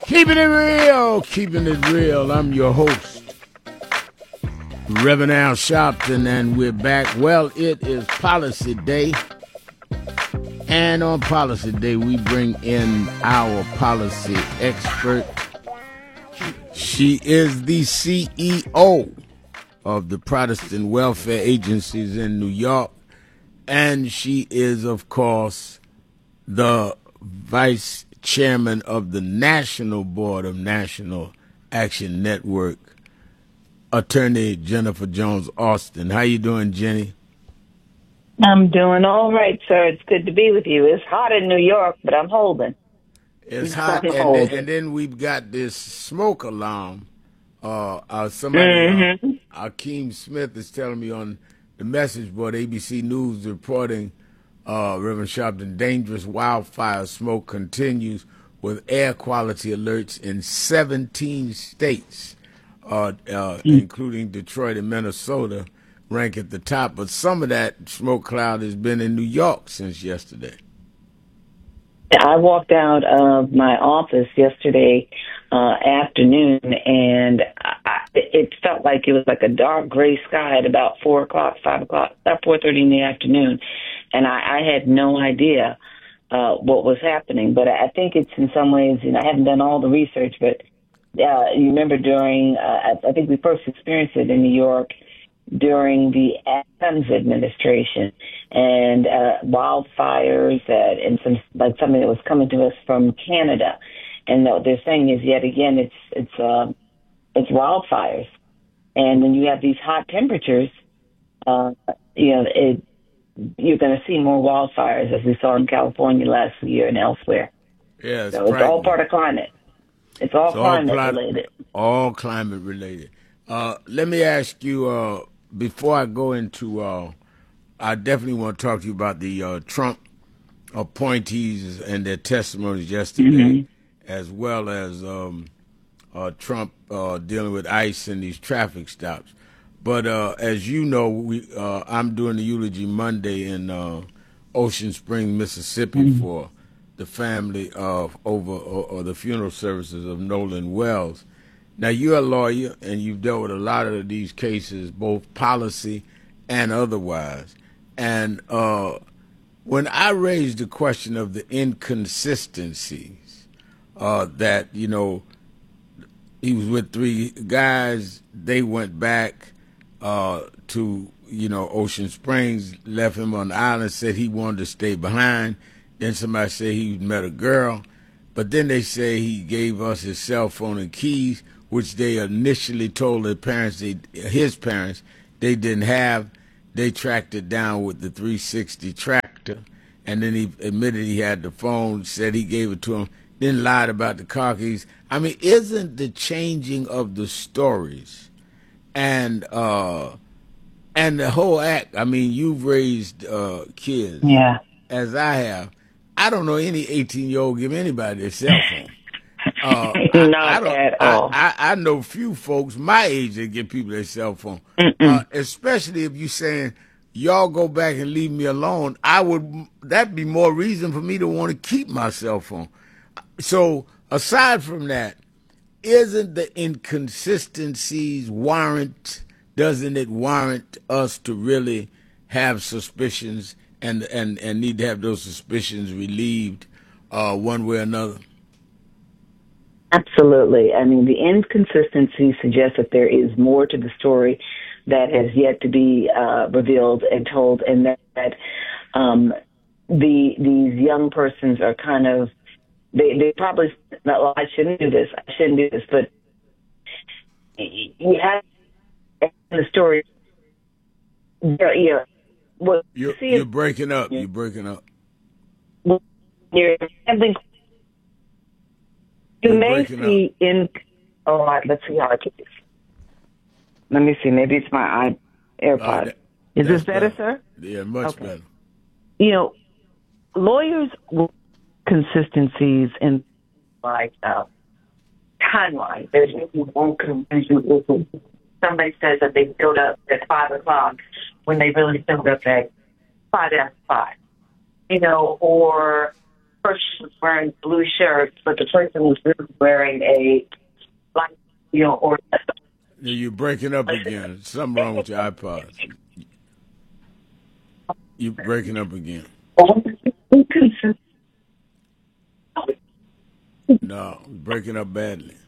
Keeping it real, keeping it real. I'm your host, Reverend Al Sharpton, and we're back. Well, it is Policy Day, and on Policy Day, we bring in our policy expert. She is the CEO of the Protestant Welfare Agencies in New York, and she is, of course, the Vice Chairman of the National Board of National Action Network, Attorney Jennifer Jones Austin. How you doing, Jenny? I'm doing all right, sir. It's good to be with you. It's hot in New York, but I'm holding. It's hot, and then we've got this smoke alarm. Somebody, Akeem Smith, is telling me on the message board, ABC News, reporting Reverend Sharpton, dangerous wildfire smoke continues with air quality alerts in 17 states, including Detroit and Minnesota, rank at the top. But some of that smoke cloud has been in New York since yesterday. I walked out of my office yesterday afternoon, and it felt like it was like a dark gray sky at about 4 o'clock, 5 o'clock, about 4:30 in the afternoon. And I had no idea what was happening. But I think it's in some ways, I haven't done all the research, but you remember during, I think we first experienced it in New York during the Adams administration, and wildfires and something that was coming to us from Canada. And what they're saying is, yet again, it's wildfires. And when you have these hot temperatures, you're going to see more wildfires, as we saw in California last year and elsewhere. Yeah, so it's all part of climate. It's all climate related. All climate related. Let me ask you, before I go into, I definitely want to talk to you about the Trump appointees and their testimonies yesterday, as well as Trump dealing with ICE and these traffic stops. But as you know, I'm doing the eulogy Monday in Ocean Spring, Mississippi, for the family of or the funeral services of Nolan Wells. Now, you're a lawyer, and you've dealt with a lot of these cases, both policy and otherwise. And when I raised the question of the inconsistencies, that, he was with 3 guys, they went back to, Ocean Springs, left him on the island, said he wanted to stay behind. Then somebody said he met a girl. But then they say he gave us his cell phone and keys, which they initially told his parents they didn't have. They tracked it down with the 360 tractor, and then he admitted he had the phone, said he gave it to him, then lied about the car keys. I mean, isn't the changing of the stories and the whole act? I mean, you've raised kids, as I have. I don't know any 18-year-old give anybody their cell phone. Not at all. I know few folks my age that give people their cell phone, especially if you're saying, y'all go back and leave me alone. That'd be more reason for me to want to keep my cell phone. So aside from that, isn't the inconsistencies doesn't it warrant us to really have suspicions and need to have those suspicions relieved one way or another? Absolutely. I mean, the inconsistency suggests that there is more to the story that has yet to be revealed and told, and that these young persons are kind of, they probably, well, I shouldn't do this, but you have the story. You're breaking up. You're breaking up. You're having. You may see in. Oh, let's see how I get this. Let me see. Maybe it's my AirPod. Is this better, sir? Yeah, much better. Lawyers will consistencies in timeline. There's one confusion. Somebody says that they filled up at 5 o'clock when they really filled up at 5 after 5. Or person was wearing blue shirts, but the person was really wearing a light, or. You're breaking up again. Something wrong with your iPod. You're breaking up again. No, breaking up badly.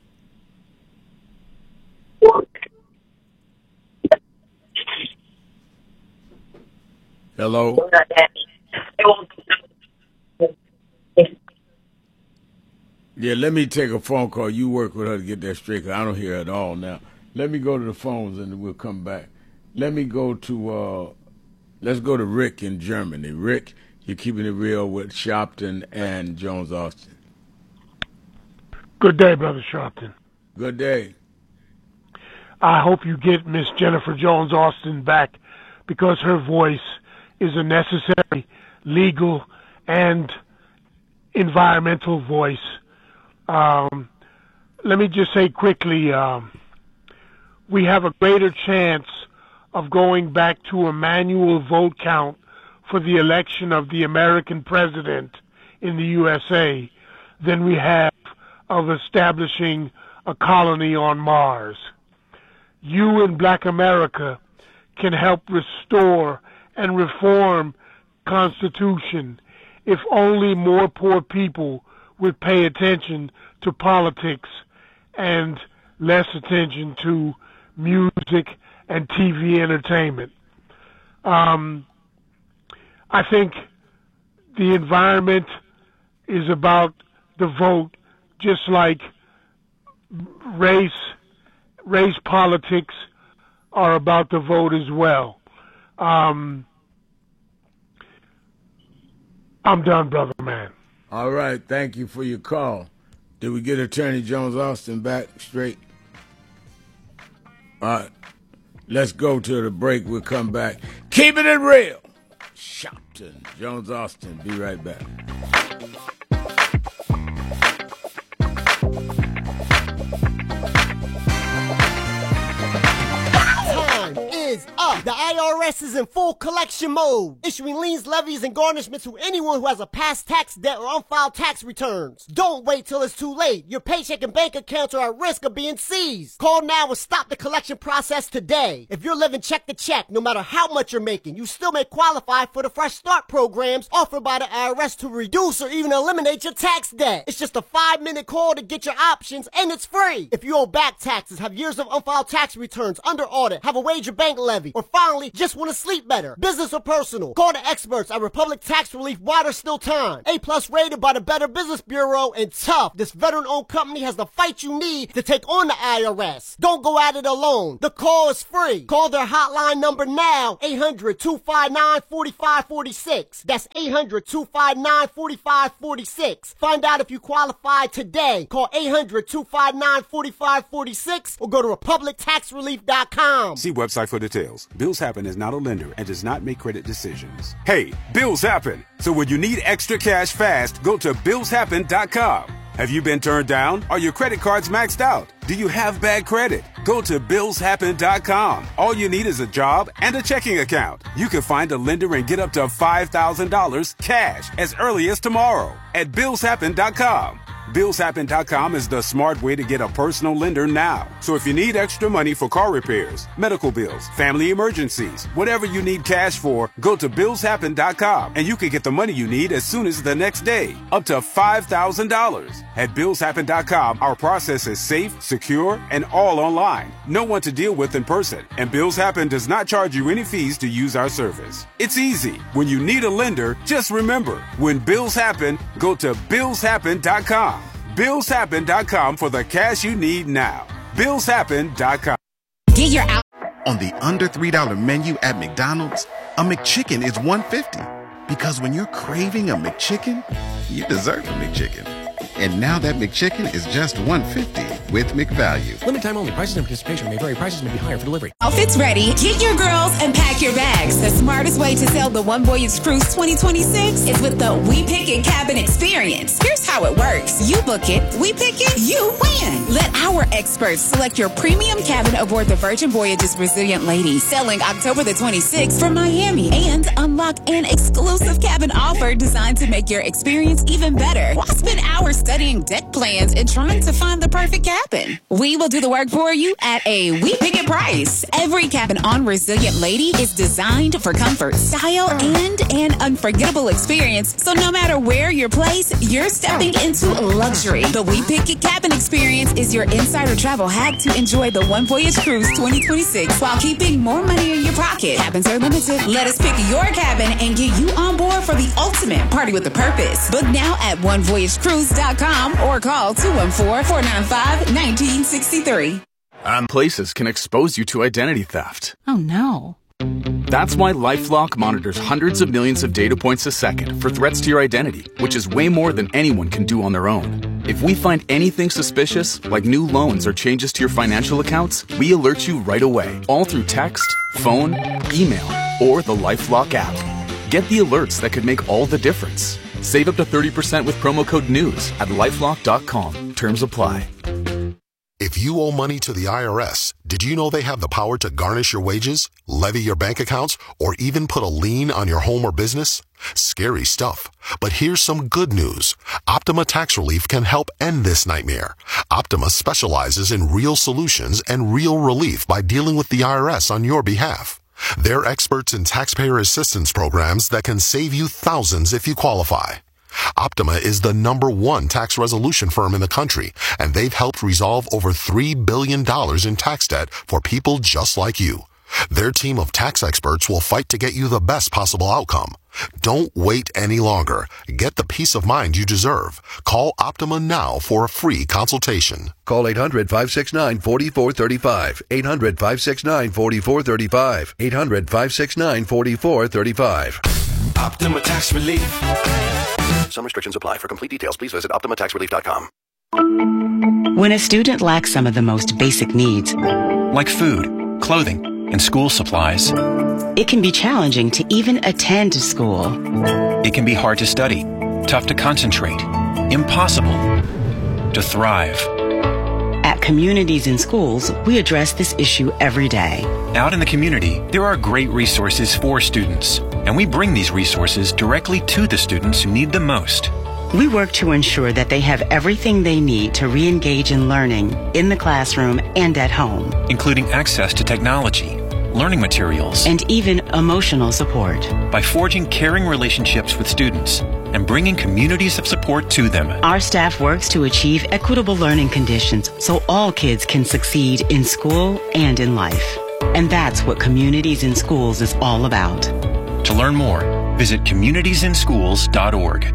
Hello? Yeah, let me take a phone call. You work with her to get that straight, 'cause I don't hear her at all now. Let me go to the phones and we'll come back. Let me go to, let's go to Rick in Germany. Rick, you're keeping it real with Sharpton and Jones Austin. Good day, Brother Sharpton. Good day. I hope you get Miss Jennifer Jones Austin back, because her voice is a necessary legal and environmental voice. Let me just say quickly, we have a greater chance of going back to a manual vote count for the election of the American president in the USA than we have of establishing a colony on Mars. You in Black America can help restore and reform Constitution if only more poor people would pay attention to politics and less attention to music and TV entertainment. I think the environment is about the vote, just like race politics are about the vote as well. I'm done, brother man. All right, thank you for your call. Did we get Attorney Jones Austin back straight? All right, let's go to the break. We'll come back. Keeping it real. Sharpton, Jones Austin. Be right back. Is up. The IRS is in full collection mode, issuing liens, levies, and garnishments to anyone who has a past tax debt or unfiled tax returns. Don't wait till it's too late. Your paycheck and bank accounts are at risk of being seized. Call now and stop the collection process today. If you're living check to check, no matter how much you're making, you still may qualify for the Fresh Start programs offered by the IRS to reduce or even eliminate your tax debt. It's just a 5-minute call to get your options, and it's free. If you owe back taxes, have years of unfiled tax returns under audit, have a wage or bank levy, or finally just want to sleep better, business or personal, call the experts at Republic Tax Relief while there's still time. A+ rated by the Better Business Bureau, and tough. This veteran-owned company has the fight you need to take on the IRS. Don't go at it alone. The call is free. Call their hotline number now, 800-259-4546. That's 800-259-4546. Find out if you qualify today. Call 800-259-4546 or go to republictaxrelief.com. See website for details. Bills Happen is not a lender and does not make credit decisions. Hey, bills happen. So when you need extra cash fast, go to billshappen.com. Have you been turned down? Are your credit cards maxed out? Do you have bad credit? Go to billshappen.com. All you need is a job and a checking account. You can find a lender and get up to $5,000 cash as early as tomorrow at billshappen.com. BillsHappen.com is the smart way to get a personal lender now. So if you need extra money for car repairs, medical bills, family emergencies, whatever you need cash for, go to BillsHappen.com and you can get the money you need as soon as the next day, up to $5,000. At BillsHappen.com, our process is safe, secure, and all online. No one to deal with in person. And Bills Happen does not charge you any fees to use our service. It's easy. When you need a lender, just remember, when bills happen, go to BillsHappen.com. BillsHappen.com for the cash you need now. BillsHappen.com. Get your out. On the under $3 menu at McDonald's, a McChicken is $1.50. Because when you're craving a McChicken, you deserve a McChicken. And now that McChicken is just $1.50 with McValue. Limited time only. Prices and participation may vary. Prices may be higher for delivery. Outfits ready. Get your girls and pack your bags. The smartest way to sail the One Voyage Cruise 2026 is with the We Pick It cabin experience. Here's how it works. You book it, we pick it, you win. Let our experts select your premium cabin aboard the Virgin Voyages Resilient Lady, sailing October the 26th from Miami, and unlock an exclusive cabin offer designed to make your experience even better. Why spend hours studying deck plans and trying to find the perfect cabin? We will do the work for you at a We Pick It price. Every cabin on Resilient Lady is designed for comfort, style, and an unforgettable experience. So no matter where you're placed, you're stepping into luxury. The We Pick It cabin experience is your insider travel hack to enjoy the One Voyage Cruise 2026 while keeping more money in your pocket. Cabins are limited. Let us pick your cabin and get you on board for the ultimate party with a purpose. Book now at onevoyagecruise.com or call 214-495-1963. Places can expose you to identity theft. Oh no. That's why LifeLock monitors hundreds of millions of data points a second for threats to your identity, which is way more than anyone can do on their own. If we find anything suspicious, like new loans or changes to your financial accounts, we alert you right away, all through text, phone, email, or the LifeLock app. Get the alerts that could make all the difference. Save up to 30% with promo code NEWS at LifeLock.com. Terms apply. If you owe money to the IRS, did you know they have the power to garnish your wages, levy your bank accounts, or even put a lien on your home or business? Scary stuff. But here's some good news. Optima Tax Relief can help end this nightmare. Optima specializes in real solutions and real relief by dealing with the IRS on your behalf. They're experts in taxpayer assistance programs that can save you thousands if you qualify. Optima is the #1 tax resolution firm in the country, and they've helped resolve over $3 billion in tax debt for people just like you. Their team of tax experts will fight to get you the best possible outcome. Don't wait any longer. Get the peace of mind you deserve. Call Optima now for a free consultation. Call 800-569-4435. 800-569-4435. 800-569-4435. Optima Tax Relief. Some restrictions apply. For complete details, please visit OptimaTaxRelief.com. When a student lacks some of the most basic needs, like food, clothing, and school supplies, it can be challenging to even attend school. It can be hard to study, tough to concentrate, impossible to thrive. At Communities in Schools, we address this issue every day. Out in the community, there are great resources for students, and we bring these resources directly to the students who need them most. We work to ensure that they have everything they need to re-engage in learning in the classroom and at home, including access to technology, learning materials, and even emotional support. By forging caring relationships with students and bringing communities of support to them, our staff works to achieve equitable learning conditions so all kids can succeed in school and in life. And that's what Communities in Schools is all about. To learn more, visit communitiesinschools.org.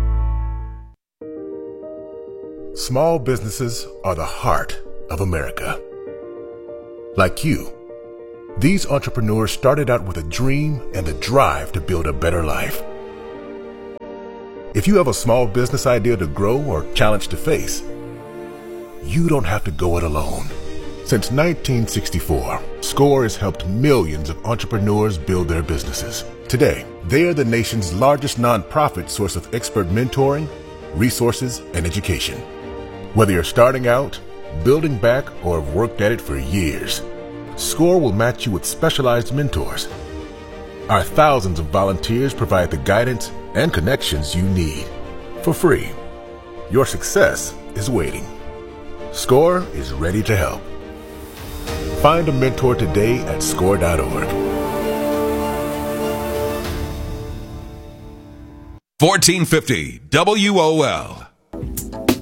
Small businesses are the heart of America. Like you, these entrepreneurs started out with a dream and the drive to build a better life. If you have a small business idea to grow or challenge to face, you don't have to go it alone. Since 1964, SCORE has helped millions of entrepreneurs build their businesses. Today, they are the nation's largest nonprofit source of expert mentoring, resources, and education. Whether you're starting out, building back, or have worked at it for years, SCORE will match you with specialized mentors. Our thousands of volunteers provide the guidance and connections you need for free. Your success is waiting. SCORE is ready to help. Find a mentor today at SCORE.org. 1450 WOL.